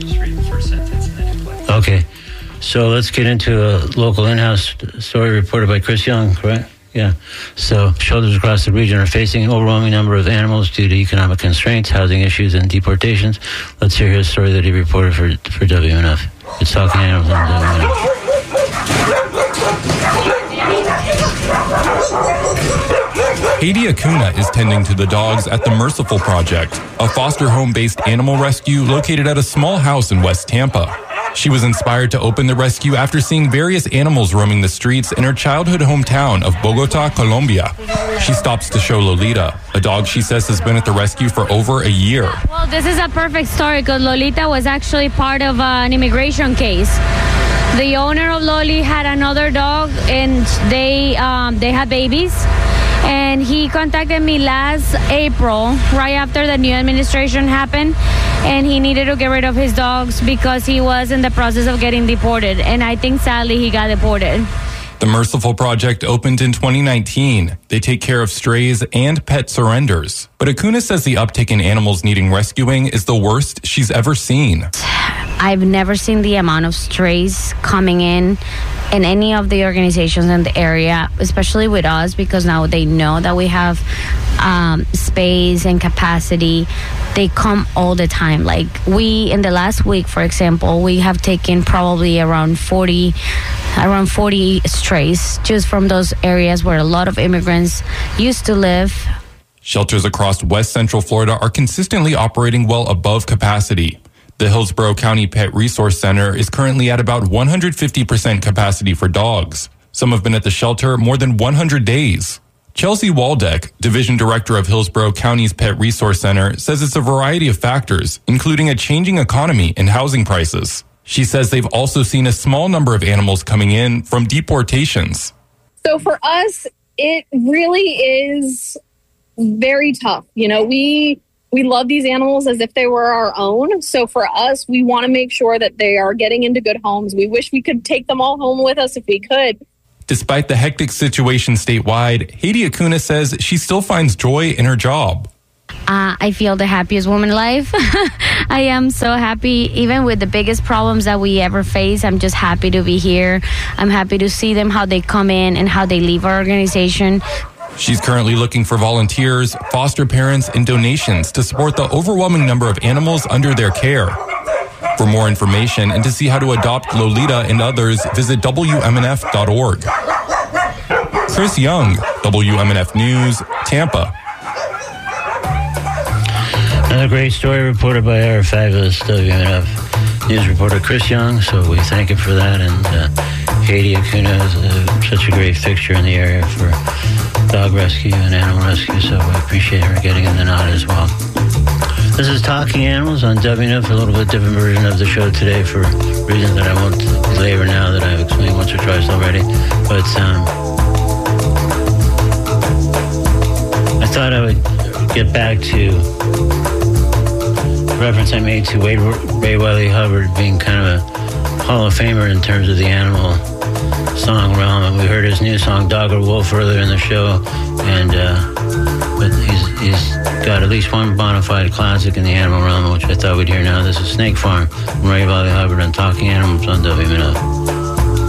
Just read the first sentence and then you play. Okay. So let's get into a local in-house story reported by Chris Young, correct? Yeah. So shelters across the region are facing an overwhelming number of animals due to economic constraints, housing issues, and deportations. Let's hear his story that he reported for WMNF. It's Talking Animals on WMNF. Haiti Acuna is tending to the dogs at the Merciful Project, a foster home-based animal rescue located at a small house in West Tampa. She was inspired to open the rescue after seeing various animals roaming the streets in her childhood hometown of Bogota, Colombia. She stops to show Lolita, a dog she says has been at the rescue for over a year. Well, this is a perfect story because Lolita was actually part of an immigration case. The owner of Loli had another dog, and they had babies. And he contacted me last April, right after the new administration happened, and he needed to get rid of his dogs because he was in the process of getting deported. And I think sadly he got deported. The Merciful Project opened in 2019. They take care of strays and pet surrenders. But Acuna says the uptick in animals needing rescuing is the worst she's ever seen. I've never seen the amount of strays coming in any of the organizations in the area, especially with us, because now they know that we have space and capacity. They come all the time. Like in the last week, for example, we have taken probably around 40 strays just from those areas where a lot of immigrants used to live. Shelters across West Central Florida are consistently operating well above capacity. The Hillsborough County Pet Resource Center is currently at about 150% capacity for dogs. Some have been at the shelter more than 100 days. Chelsea Waldeck, Division Director of Hillsborough County's Pet Resource Center, says it's a variety of factors, including a changing economy and housing prices. She says they've also seen a small number of animals coming in from deportations. So for us, it really is very tough. You know, we love these animals as if they were our own. So for us, we want to make sure that they are getting into good homes. We wish we could take them all home with us if we could. Despite the hectic situation statewide, Haiti Acuna says she still finds joy in her job. I feel the happiest woman alive. I am so happy, even with the biggest problems that we ever face. I'm just happy to be here. I'm happy to see them, how they come in and how they leave our organization. She's currently looking for volunteers, foster parents, and donations to support the overwhelming number of animals under their care. For more information and to see how to adopt Lolita and others, visit WMNF.org. Chris Young, WMNF News, Tampa. Another great story reported by our fabulous WMNF News reporter Chris Young, so we thank him for that. And Haiti Acuna is such a great fixture in the area for dog rescue and animal rescue, so we appreciate her getting in the nod as well. This is Talking Animals on WMNF, a little bit different version of the show today for reasons that I won't belabor now, that I've explained once or twice already. But I thought I would get back to the reference I made to Ray Wylie Hubbard being kind of a Hall of Famer in terms of the animal song realm, and we heard his new song Dog or Wolf earlier in the show, and but he's got at least one bona fide classic in the animal realm, which I thought we'd hear now. This is Snake Farm from Ray Wylie Hubbard on Talking Animals on WMNF.